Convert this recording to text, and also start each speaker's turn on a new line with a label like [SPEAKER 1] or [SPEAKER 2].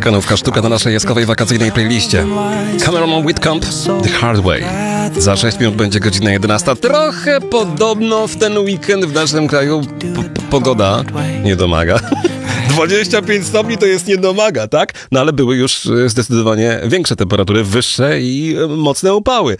[SPEAKER 1] Kanówka sztuka na naszej jaskowej wakacyjnej playliście. Cameron Whitcomb, The Hard Way. Za 6 minut będzie godzina 11. Trochę podobno w ten weekend w naszym kraju pogoda nie domaga. 25 stopni to jest nie domaga, tak? No ale były już zdecydowanie większe temperatury, wyższe i mocne upały.